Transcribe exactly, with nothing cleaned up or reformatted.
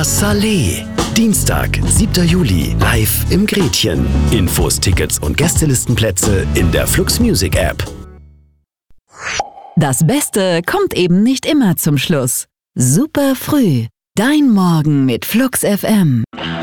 Saleh. Dienstag, siebter Juli, live im Gretchen. Infos, Tickets und Gästelistenplätze in der Flux Music App. Das Beste kommt eben nicht immer zum Schluss. Super früh. Dein Morgen mit Flux F M.